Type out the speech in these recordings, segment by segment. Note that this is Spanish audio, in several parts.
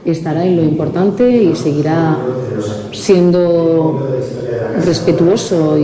estará en lo importante y seguirá siendo respetuoso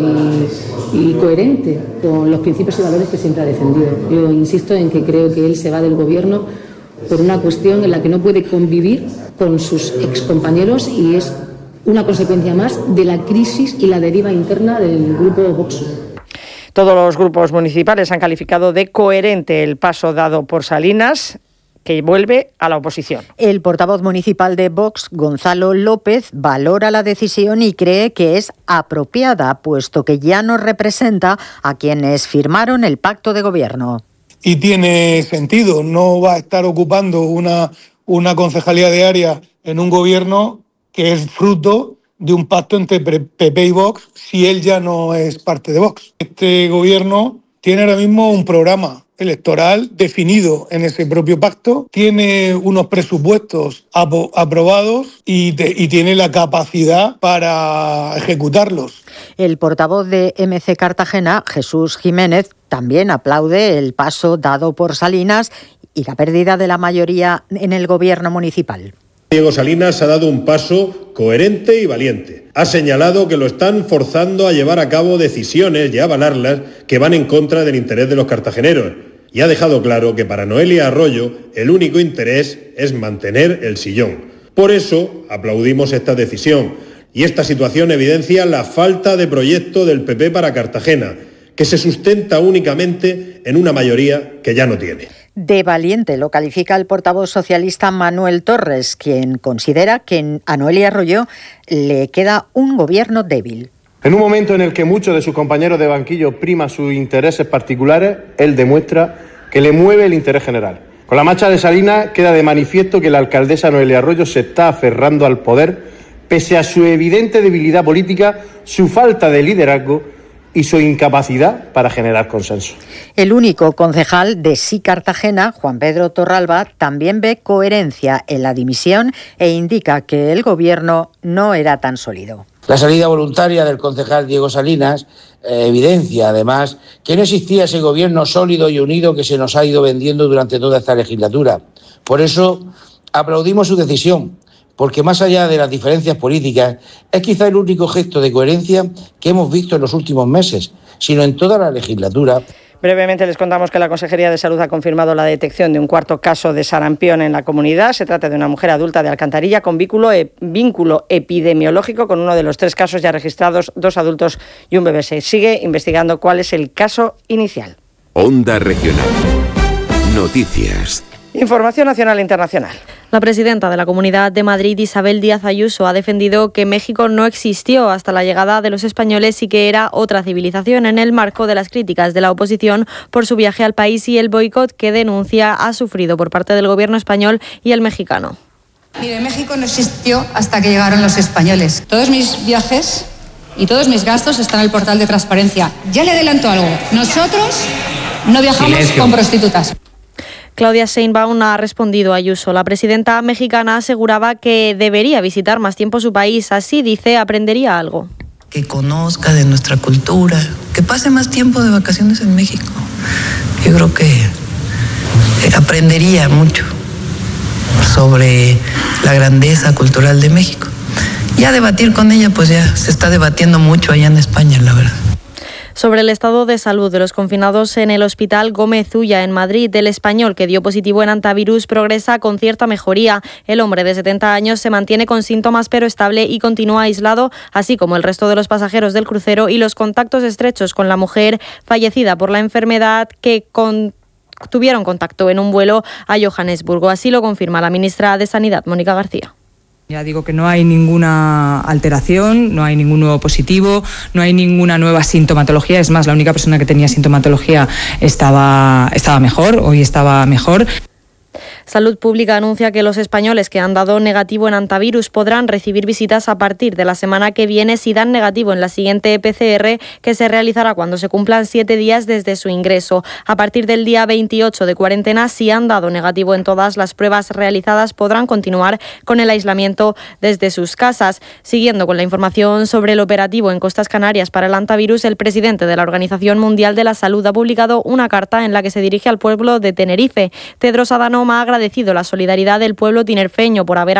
y coherente con los principios y valores que siempre ha defendido. Yo insisto en que creo que él se va del gobierno por una cuestión en la que no puede convivir con sus excompañeros y es una consecuencia más de la crisis y la deriva interna del grupo Vox. Todos los grupos municipales han calificado de coherente el paso dado por Salinas, que vuelve a la oposición. El portavoz municipal de Vox, Gonzalo López, valora la decisión y cree que es apropiada, puesto que ya no representa a quienes firmaron el pacto de gobierno. Y tiene sentido, no va a estar ocupando una concejalía de área en un gobierno que es fruto de un pacto entre PP y Vox, si él ya no es parte de Vox. Este gobierno tiene ahora mismo un programa electoral definido en ese propio pacto, tiene unos presupuestos aprobados y tiene la capacidad para ejecutarlos. El portavoz de MC Cartagena, Jesús Jiménez, también aplaude el paso dado por Salinas y la pérdida de la mayoría en el gobierno municipal. Diego Salinas ha dado un paso coherente y valiente. Ha señalado que lo están forzando a llevar a cabo decisiones y a avalarlas que van en contra del interés de los cartageneros. Y ha dejado claro que para Noelia Arroyo el único interés es mantener el sillón. Por eso aplaudimos esta decisión. Y esta situación evidencia la falta de proyecto del PP para Cartagena, que se sustenta únicamente en una mayoría que ya no tiene. De valiente lo califica el portavoz socialista Manuel Torres, quien considera que a Noelia Arroyo le queda un gobierno débil. En un momento en el que muchos de sus compañeros de banquillo prima sus intereses particulares, él demuestra que le mueve el interés general. Con la marcha de Salinas queda de manifiesto que la alcaldesa Noelia Arroyo se está aferrando al poder pese a su evidente debilidad política, su falta de liderazgo y su incapacidad para generar consenso. El único concejal de Sí Cartagena, Juan Pedro Torralba, también ve coherencia en la dimisión e indica que el gobierno no era tan sólido. La salida voluntaria del concejal Diego Salinas evidencia, además, que no existía ese gobierno sólido y unido que se nos ha ido vendiendo durante toda esta legislatura. Por eso aplaudimos su decisión, porque más allá de las diferencias políticas, es quizá el único gesto de coherencia que hemos visto en los últimos meses, sino en toda la legislatura. Brevemente les contamos que la Consejería de Salud ha confirmado la detección de un cuarto caso de sarampión en la comunidad. Se trata de una mujer adulta de Alcantarilla con vínculo epidemiológico con uno de los 3 casos ya registrados, 2 adultos y un bebé. Se sigue investigando cuál es el caso inicial. Onda Regional. Noticias. Información nacional e internacional. La presidenta de la Comunidad de Madrid, Isabel Díaz Ayuso, ha defendido que México no existió hasta la llegada de los españoles y que era otra civilización en el marco de las críticas de la oposición por su viaje al país y el boicot que denuncia ha sufrido por parte del gobierno español y el mexicano. Mire, México no existió hasta que llegaron los españoles. Todos mis viajes y todos mis gastos están en el portal de transparencia. Ya le adelanto algo. Nosotros no viajamos con prostitutas. Claudia Sheinbaum ha respondido a Ayuso. La presidenta mexicana aseguraba que debería visitar más tiempo su país. Así, dice, aprendería algo. Que conozca de nuestra cultura, que pase más tiempo de vacaciones en México. Yo creo que aprendería mucho sobre la grandeza cultural de México. Ya debatir con ella, pues ya se está debatiendo mucho allá en España, la verdad. Sobre el estado de salud de los confinados en el Hospital Gómez Ulla en Madrid, el español que dio positivo en antivirus progresa con cierta mejoría. El hombre de 70 años se mantiene con síntomas pero estable y continúa aislado, así como el resto de los pasajeros del crucero y los contactos estrechos con la mujer fallecida por la enfermedad que tuvieron contacto en un vuelo a Johannesburgo. Así lo confirma la ministra de Sanidad, Mónica García. Ya digo que no hay ninguna alteración, no hay ningún nuevo positivo, no hay ninguna nueva sintomatología. Es más, la única persona que tenía sintomatología estaba mejor, hoy estaba mejor. Salud Pública anuncia que los españoles que han dado negativo en antivirus podrán recibir visitas a partir de la semana que viene si dan negativo en la siguiente PCR, que se realizará cuando se cumplan 7 días desde su ingreso. A partir del día 28 de cuarentena, si han dado negativo en todas las pruebas realizadas, podrán continuar con el aislamiento desde sus casas. Siguiendo con la información sobre el operativo en Costas Canarias para el antivirus, el presidente de la Organización Mundial de la Salud ha publicado una carta en la que se dirige al pueblo de Tenerife. Tedros Adhanom ha agradecido la solidaridad del pueblo tinerfeño por haber